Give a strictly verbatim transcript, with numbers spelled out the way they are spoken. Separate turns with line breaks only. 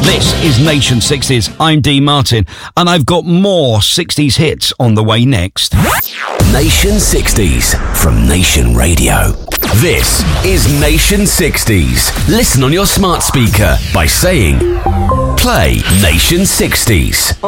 This is Nation sixties. I'm Dean Martin, and I've got more sixties hits on the way next.
Nation sixties from Nation Radio. This is Nation sixties. Listen on your smart speaker by saying, play Nation sixties.